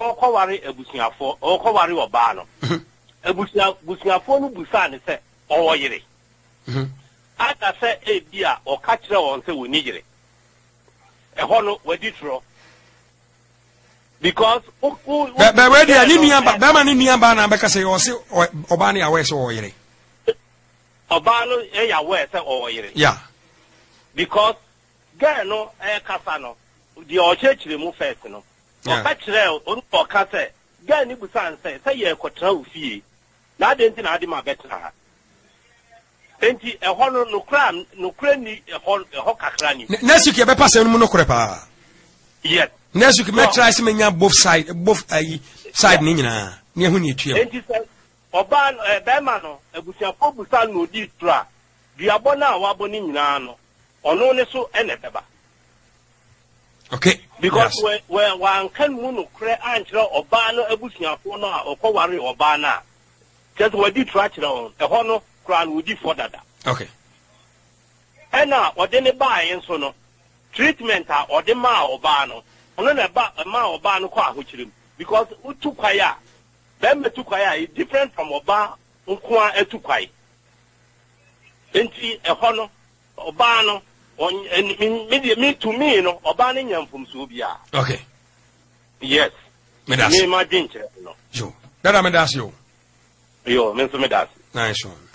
okowari ebusuafo okowari oba no ebusuafo no busane se owoyire aka se ebia okachire won se woni yire eho no waditro because but where dia ni niamba be ma ni niamba na be ka se o se oba na yawe se owoyire oba no yawe se owoyire yeah because girl no kasa no the ochechire mu first no okachire on okase girl ni busan say ye kotra ofie na ade nti na ade ma betra ha enti eho no nokra ni eho kakra ni next week e be pass enu no kore pa yes next week me try se menya both side ni nyina ne hu ni etua enti say oba be ma no ebusiafo busan no di tra duabo na wabo ni nyina no ono ne so enebeba. Okay. Because when one can munu kre anchor or ban ebusiafo no okowari oba na just we di track on e hono crown would di for that. Okay. And now or then buy enso no treatment or the ma oba no ono na ba ma oba no kwa ahochirim because utukwaya them etukwaya is different from oba nkwa etukwai enti e hono oba no me to me no oba ne nyamfum so bia okay yes me das me imagine no jo dada me das yo me so me das nice one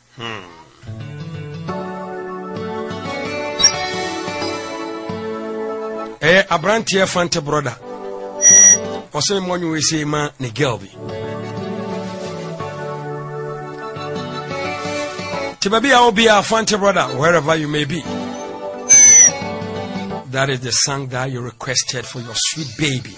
Abrantie Fante brother ose mo nyu we say ma ne girl bi Tibabi Aobia Fante brother wherever you may be. That is the song that you requested for your sweet baby.